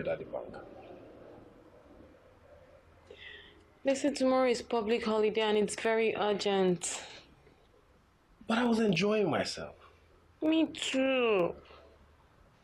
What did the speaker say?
at the bank. Listen, tomorrow is public holiday and it's very urgent. But I was enjoying myself. Me too.